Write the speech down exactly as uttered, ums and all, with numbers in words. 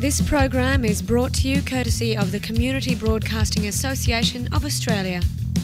This program is brought to you courtesy of the Community Broadcasting Association of Australia.